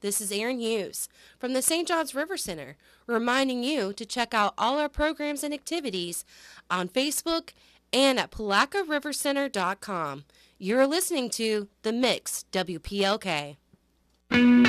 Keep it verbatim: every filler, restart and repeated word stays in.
This is Erin Hughes from the Saint Johns River Center, reminding you to check out all our programs and activities on Facebook and at palaca river center dot com. You're listening to The Mix, W P L K.